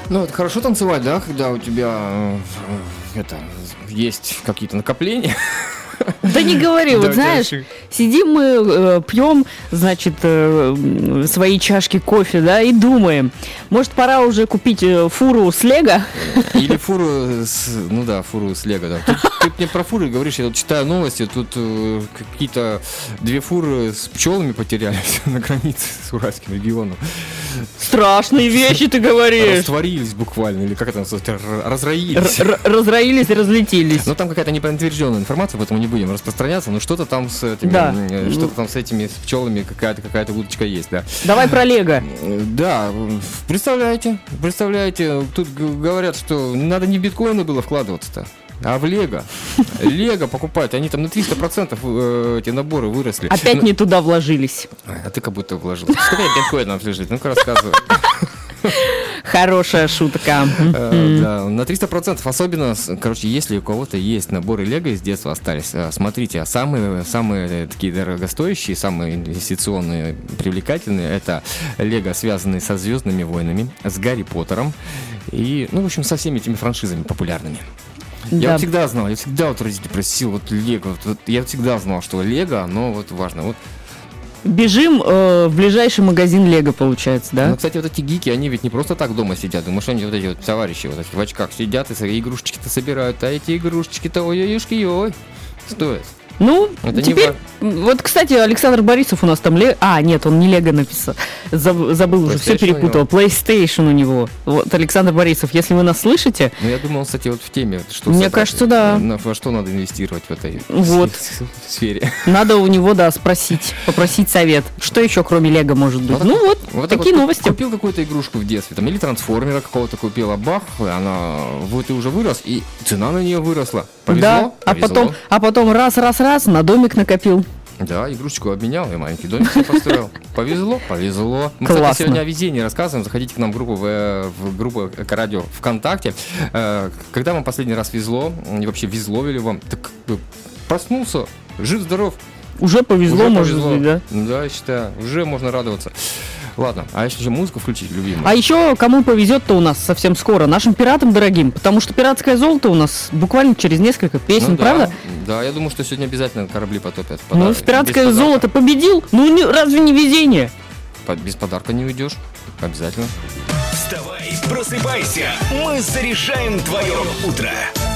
Ну, это хорошо танцевать, да, когда у тебя есть какие-то накопления. Да не говори, вот знаешь, сидим мы, пьем, значит, свои чашки кофе, да, и думаем, может, пора уже купить фуру с Лего? Или фуру с Лего, да. Ты мне про фуры говоришь, я тут читаю новости, тут какие-то 2 фуры с пчелами потерялись на границе с Уральским регионом. Страшные вещи ты говоришь. Растворились буквально, или как это называется, разроились. Разроились, разлетелись. Ну, там какая-то неподтвержденная информация, поэтому не будем распространяться, но что-то там с этими, что-то там с этими с пчелами, какая-то удочка есть, да. Давай про Лего. Да, представляете, тут говорят, что надо не в биткоины было вкладываться-то, а в Лего. Лего покупать, они там на 300% эти наборы выросли. Опять не туда вложились. А ты как будто вложил. Сколько биткоинов лежит? Ну-ка рассказывай. Хорошая шутка. Да, на 300%. Особенно, если у кого-то есть наборы Лего из детства остались, смотрите, самые такие дорогостоящие, самые инвестиционные, привлекательные, это Лего, связанные со Звездными войнами, с Гарри Поттером и, в общем, со всеми этими франшизами популярными. Я вот всегда знал, вот родителей просил, Лего, я всегда знал, что Лего, оно важно. Бежим в ближайший магазин Лего, получается, да? Ну, кстати, вот эти гики, они ведь не просто так дома сидят. Думаешь, они вот эти вот товарищи вот эти в очках сидят и свои игрушечки-то собирают, а эти игрушечки-то ой-ой-ой, стоят. Ну, это теперь, вот, кстати, Александр Борисов у нас там нет, он не Лего написал, забыл уже, все перепутал, PlayStation у него. Вот, Александр Борисов, если вы нас слышите... Ну, я думал, кстати, вот в теме, что... Мне кажется, да. Во что надо инвестировать в этой сфере. Надо у него, попросить совет. Что еще, кроме Лего, может быть? Вот такие новости. Купил какую-то игрушку в детстве, или трансформера какого-то купил, а бах, ты уже вырос, и цена на нее выросла. Повезло? Да, а потом раз, на домик накопил. Да, игрушечку обменял и маленький домик себе построил. Повезло. Мы, классно. Кстати, сегодня о везении рассказываем. Заходите к нам в группу Эко-радио ВКонтакте. Когда вам последний раз везло, и вообще везло ли вам, так проснулся, жив-здоров. Уже повезло, может быть, да? Да, я считаю, уже можно радоваться. Ладно, а еще музыку включить любимую. А еще кому повезет-то у нас совсем скоро? Нашим пиратам дорогим, потому что пиратское золото у нас буквально через несколько песен, правда? Да, я думаю, что сегодня обязательно корабли потопят. В пиратское золото победил? Разве не везение? Без подарка не уйдешь. Обязательно. Вставай, просыпайся, мы зарешаем твое утро.